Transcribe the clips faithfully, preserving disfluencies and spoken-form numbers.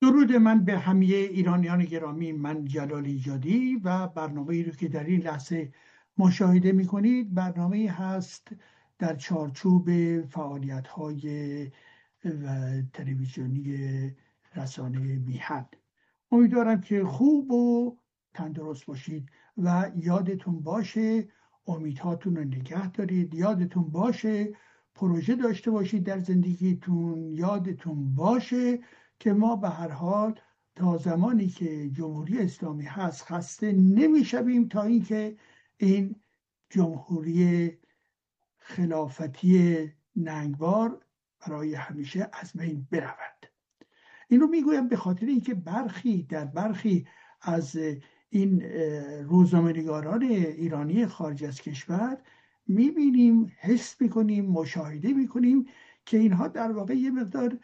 درود من به همه ایرانیان گرامی. من جلال ایجادی و برنامه‌ای رو که در این لحظه مشاهده می‌کنید برنامه‌ای هست در چارچوب فعالیت‌های تلویزیونی رسانه میهن. امیدوارم که خوب و تندرست باشید و یادتون باشه امیدهاتون رو نگه دارید. یادتون باشه پروژه داشته باشید در زندگیتون. یادتون باشه که ما به هر حال تا زمانی که جمهوری اسلامی هست خسته نمیشویم تا اینکه این جمهوری خلافتی ننگبار برای همیشه از بین برود. این رو میگویم به خاطر اینکه برخی در برخی از این روزنامه‌نگاران ایرانی خارج از کشور میبینیم، حس میکنیم، مشاهده میکنیم که اینها در واقع یه مقدار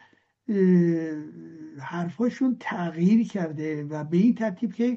حرفاشون تغییر کرده و به این ترتیب که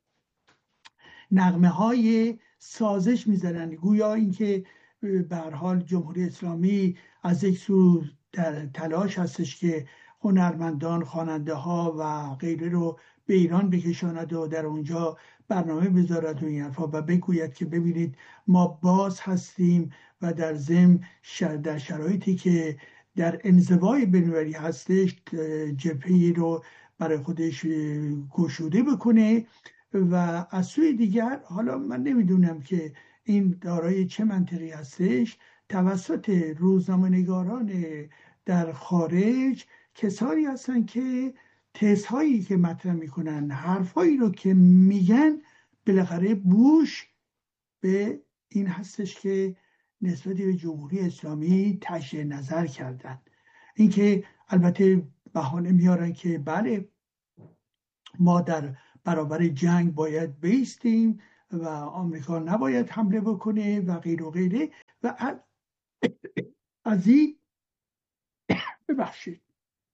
نغمه های سازش میزنن، گویا اینکه به هر حال جمهوری اسلامی از یک سو در تلاش هستش که هنرمندان، خواننده ها و غیره رو به ایران بکشاند و در اونجا برنامه بذارد و این حرفا و بگوید که ببینید ما باز هستیم و در ضمن در شرایطی که در انزوای بین‌المللی هستش جبهه‌ای رو برای خودش گشوده بکنه. و از سوی دیگر حالا من نمیدونم که این دارای چه منطقی هستش، توسط روزنامه‌نگاران در خارج کسانی هستن که تزهایی که مطرح میکنن، حرفایی رو که میگن، بالاخره بوش به این هستش که نسبت به جمهوری اسلامی تجدید نظر کردن. اینکه البته بهانه میارن که بله ما در برابر جنگ باید بیستیم و آمریکا نباید حمله بکنه و غیر و غیره و از, از این ببخشید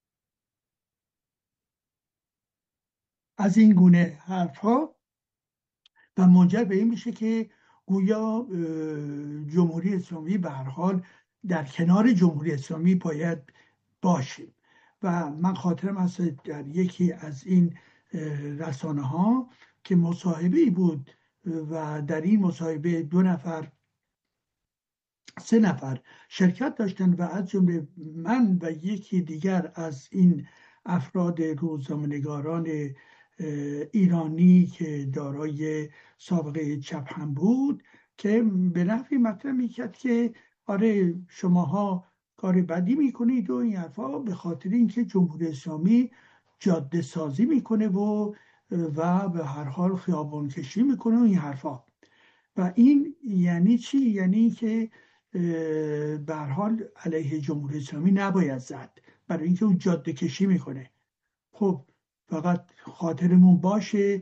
از این گونه حرفها و منجر به این میشه که گویا جمهوری اسلامی به هر حال در کنار جمهوری اسلامی باید باشیم. و من خاطرم هست در یکی از این رسانه ها که مصاحبه‌ای بود و در این مصاحبه دو نفر سه نفر شرکت داشتن و از جمله من و یکی دیگر از این افراد روزنامه‌نگاران ایرانی که دارای سابقه چپ هم بود که به نحوی مطرح میکرد که آره شماها کار بدی میکنید و این حرفا به خاطر اینکه جمهوری اسلامی جاده سازی میکنه و و به هر حال خیابان کشی میکنه و این حرفا. و این یعنی چی؟ یعنی که به هر حال علیه جمهوری اسلامی نباید زد برای اینکه اون جاده کشی میکنه. خب فقط خاطرمون باشه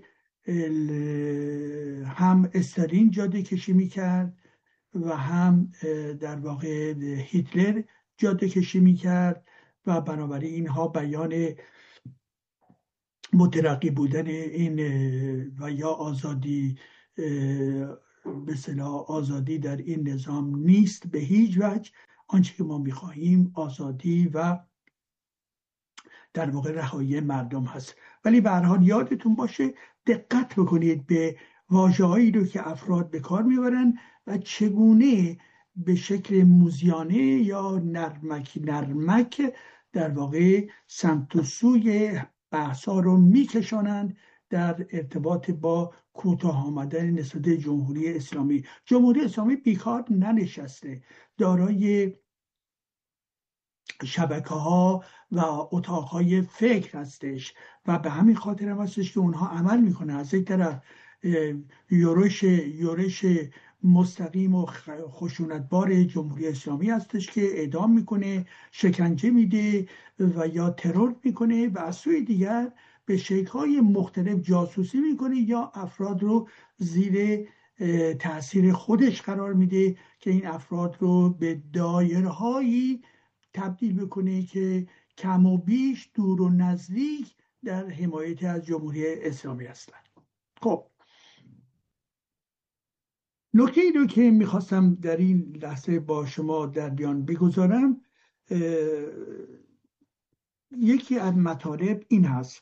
هم استالین جاده کشی میکرد و هم در واقع هیتلر جاده کشی میکرد و بنابراین اینها بیان مترقی بودن این و یا آزادی به اصطلاح آزادی در این نظام نیست به هیچ وجه. آنچه که ما میخواهیم آزادی و در واقع رهایی مردم هست. ولی به هر حال یادتون باشه دقت بکنید به واژه‌هایی رو که افراد به کار میبرن و چگونه به شکل موزیانه یا نرمک نرمک در واقع سمت و سوی بحثا رو میکشانند در ارتباط با کوتاه آمدن نسبت جمهوری اسلامی. جمهوری اسلامی بیکار ننشسته، دارای شبکه ها و اتاق های فکر هستش و به همین خاطر هم هستش که اونها عمل میکنه. از یک طرف یورش یورش مستقیم و خشونتبار جمهوری اسلامی هستش که اعدام میکنه، شکنجه میده و یا ترور میکنه و از سوی دیگر به شکل‌های مختلف جاسوسی میکنه یا افراد رو زیر تأثیر خودش قرار میده که این افراد رو به دایرهایی تبدیل بکنه که کم و بیش دور و نزدیک در حمایت از جمهوری اسلامی هستند. خب نکته ای رو که میخواستم در این لحظه با شما در بیان بگذارم یکی از مطالب این هست،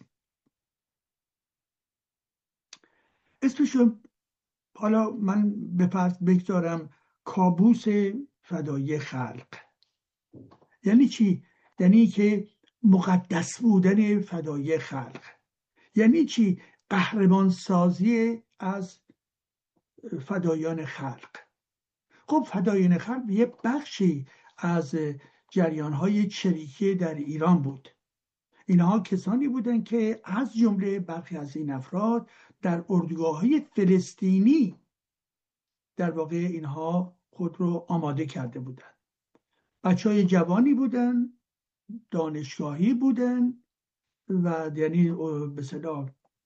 اسمشو حالا من به فرض بگذارم کابوس فدای خلق. یعنی چی؟ یعنی که مقدس بودن فدای خلق. یعنی چی؟ قهرمان سازی از فدایان خلق. خب فدایان خلق یه بخشی از جریان‌های چریکی در ایران بود. اینها کسانی بودند که از جمله برخی از این افراد در اردوگاه‌های فلسطینی در واقع اینها خود رو آماده کرده بودند. بچه‌های جوانی بودن، دانشگاهی بودن و یعنی به اصطلاح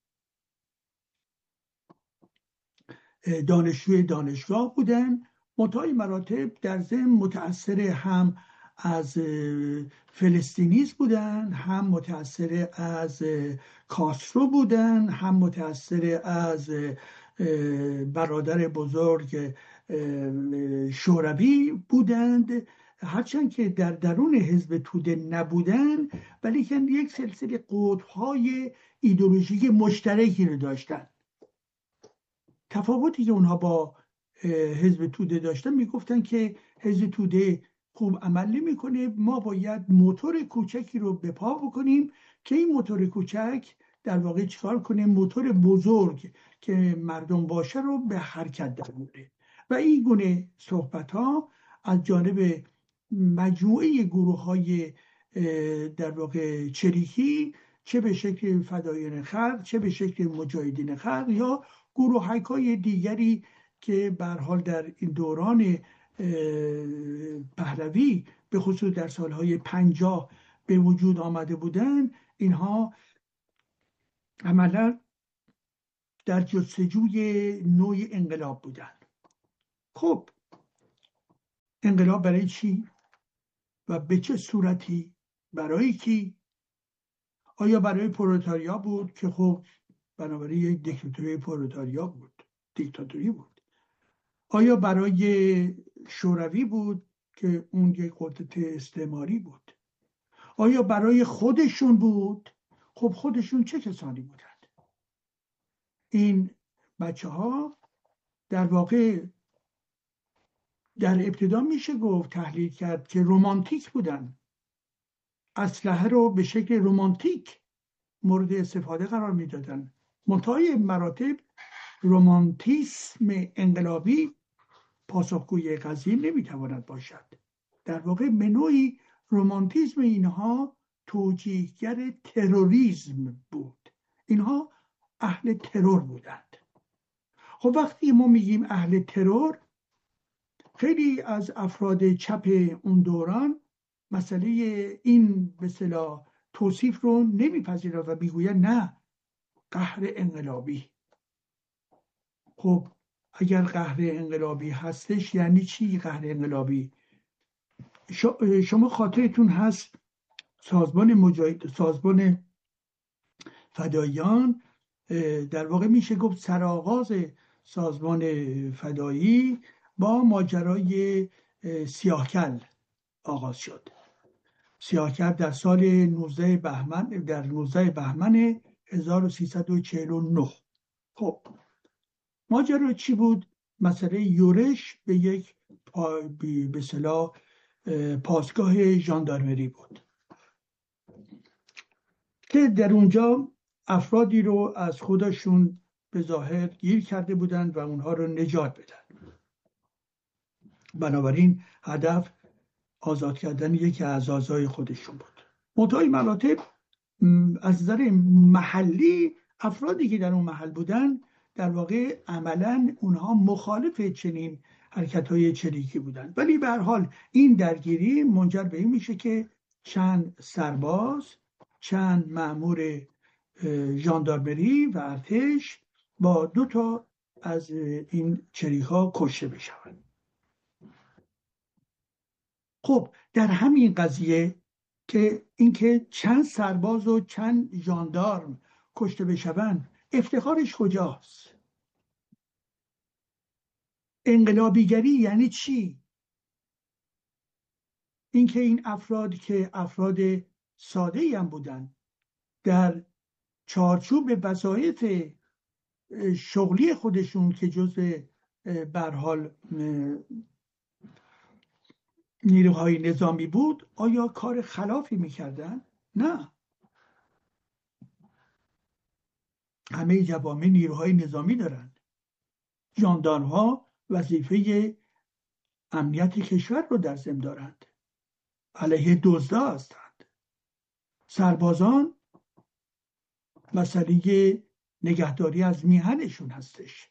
دانشجوی دانشگاه بودن، منتهای مراتب در ضمن متأثر هم از فلسطینیسم بودن، هم متأثر از کاسترو بودن، هم متأثر از برادر بزرگ شوروی بودند. هرچند که در درون حزب توده نبودن، ولی که یک سلسله قطب‌های ایدئولوژیک مشترکی رو داشتن. تفاوتی که اونها با حزب توده داشتن میگفتن که حزب توده خوب عمل نمیکنه، ما باید موتور کوچکی رو به پا بکنیم که این موتور کوچک در واقع چیکار کنه؟ موتور بزرگ که مردم باشه رو به حرکت در بیاره. و این گونه صحبت ها از جانب مجموعه گروه های در واقع چریکی، چه به شکل فدایان خلق، چه به شکل مجاهدین خلق یا گروه‌های دیگری که به هر حال در این دوران پهلوی به خصوص در سالهای پنجاه به وجود آمده بودند، اینها عملا در جستجوی نوع انقلاب بودند. خب انقلاب برای چی و به چه صورتی؟ برای کی؟ آیا برای پرولتاریا بود که خب بنابراین یک دیکتاتوری پرولتاریا بود، دیکتاتوری بود؟ آیا برای شوروی بود که اون یک قدرت استعماری بود؟ آیا برای خودشون بود؟ خب خودشون چه کسانی بودند؟ این بچه ها در واقع در ابتدا میشه گفت تحلیل کرد که رومانتیک بودن، اسلحه رو به شکل رومانتیک مورد استفاده قرار میدادن. منتهای مراتب رومانتیسم انقلابی پاسخگوی قضیه نمیتواند باشد. در واقع به نوعی رومانتیسم اینها توجیهگر تروریسم بود. اینها اهل ترور بودند. خب وقتی ما میگیم اهل ترور، خیلی از افراد چپ اون دوران مسئله این به اصطلاح توصیف رو نمیپذیرند و میگویند نه، قهر انقلابی. خب اگر قهر انقلابی هستش یعنی چی قهر انقلابی؟ شما خاطرتون هست سازمان مجاهد سازمان فداییان در واقع میشه گفت سرآغاز سازمان فدایی با ماجرای سیاهکل آغاز شد. سیاهکل در سال نوزده بهمن در نوزده بهمن هزار و سیصد و چهل و نه. خب ماجرا چی بود؟ مسئله یورش به یک پا به اصطلاح پاسگاه ژاندارمری بود که در اونجا افرادی رو از خودشون به ظاهر گیر کرده بودند و اونها رو نجات بدن. بنابراین هدف آزاد کردن یکی از اعضای خودشون بود. منتهای مراتب از نظر محلی افرادی که در اون محل بودن در واقع عملا اونها مخالف چنین حرکت‌های چریکی بودند. ولی به هر حال این درگیری منجر به این میشه که چند سرباز، چند مأمور ژاندارمری و ارتش با دو تا از این چریک‌ها کشته بشوند. خب در همین قضیه که اینکه چند سرباز و چند ژاندارم کشته بشوند، افتخارش کجاست؟ انقلابیگری یعنی چی؟ اینکه این افراد که افراد ساده ای هم بودن، در چارچوب وظایف شغلی خودشون که جزء به هر حال نیروهای نظامی بود، آیا کار خلافی میکردن؟ نه. همه جوامع نیروهای نظامی دارند. ژاندارم‌ها وظیفه امنیت کشور رو در ذمه دارند، علیه دزدا هستند. سربازان مسئله نگهداری از میهنشون هستش.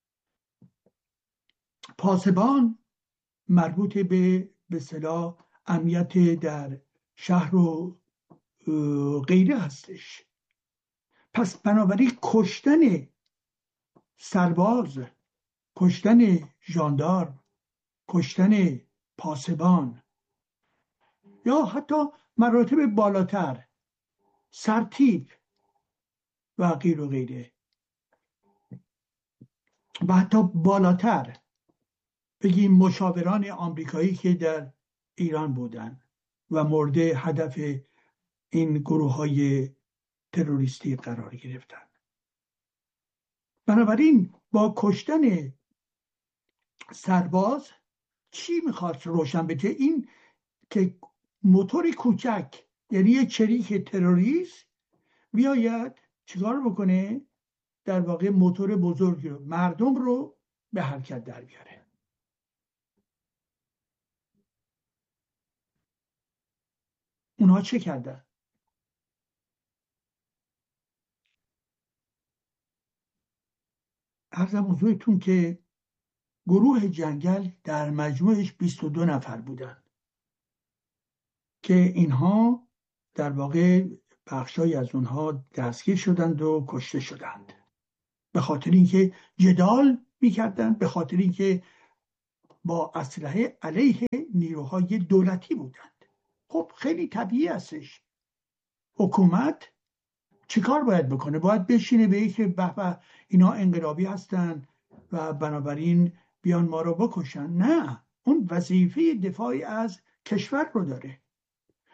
پاسبان مربوط به به اصطلاح امنیت در شهر و غیره هستش. پس بنابراین کشتن سرباز، کشتن ژاندارم، کشتن پاسبان یا حتی مراتب بالاتر سرتیپ و غیر و غیره و حتی بالاتر بگیم مشاوران آمریکایی که در ایران بودن و مورد هدف این گروه های تروریستی قرار گرفتن. بنابراین با کشتن سرباز چی میخواد روشن بشه؟ این که موتور کوچک، یعنی یه چریک تروریست بیاید چیکار بکنه؟ در واقع موتور بزرگی رو، مردم رو به حرکت در بیاره. اونها چه کردن؟ عرضم حضورتون که گروه جنگل در مجموعش بیست و دو نفر بودن که اینها در واقع بخشای از اونها دستگیر شدند و کشته شدند به خاطر اینکه جدال میکردند، به خاطر اینکه با اسلحه علیه نیروهای دولتی بودند. خب خیلی طبیعی هستش. حکومت چیکار باید بکنه؟ باید بشینه به که به به اینا انقلابی هستن و بنابراین بیان ما رو بکشن؟ نه، اون وظیفه دفاعی از کشور رو داره.